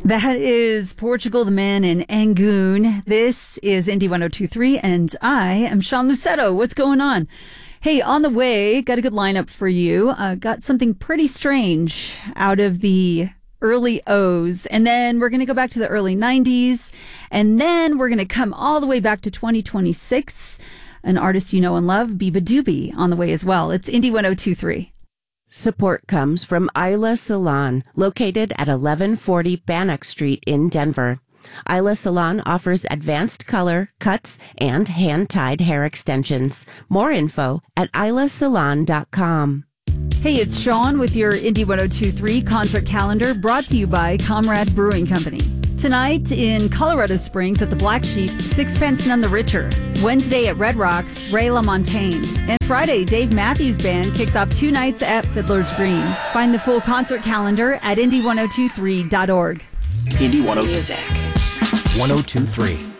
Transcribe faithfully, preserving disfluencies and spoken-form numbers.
That is Portugal the Man in Angoon. This is Indy one oh two three, and I am Sean Lucetto. What's going on? Hey, on the way, got a good lineup for you. Uh, got something pretty strange out of the early O's, and then we're going to go back to the early nineties, and then we're going to come all the way back to twenty twenty-six. An artist you know and love, Biba Doobie, on the way as well. It's Indy one oh two three. Support comes from Isla Salon, located at eleven forty Bannock Street in Denver. Isla Salon offers advanced color, cuts, and hand-tied hair extensions. More info at isla salon dot com. Hey, it's Sean with your Indy one oh two three concert calendar, brought to you by Comrade Brewing Company. Tonight in Colorado Springs at the Black Sheep, Sixpence None the Richer. Wednesday at Red Rocks, Ray LaMontagne. And Friday, Dave Matthews Band kicks off two nights at Fiddler's Green. Find the full concert calendar at indy ten twenty-three dot org. Indy one oh two three.